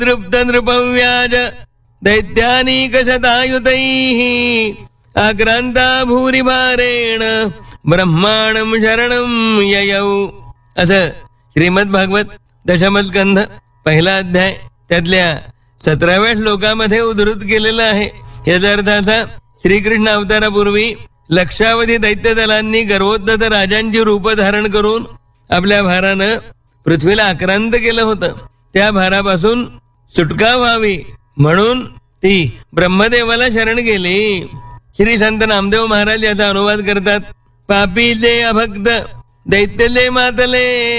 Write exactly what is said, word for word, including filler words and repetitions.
तृप्त नृपव्याज दैत्यानीकशतायुतैः आक्रांता भूरिभारेण ब्रह्माणं शरणं ययौ. असं श्रीमद भागवत दशमस्कंध पहिला अध्याय त्यातल्या सतराव्या श्लोकामध्ये उद्धृत केलेला आहे. याचा अर्थ असा, श्रीकृष्ण अवतारापूर्वी लक्षावधी दैत्य दलांनी गर्वोद्धत राजांची रूप धारण करून आपल्या भारानं पृथ्वीला आक्रांत केलं होतं. त्या भारापासून सुटका व्हावी म्हणून ती ब्रह्मदेवाला शरण गेली. श्री संत नामदेव महाराज याचा अनुवाद करतात. पापीचे अभक्त दैत्यले मातले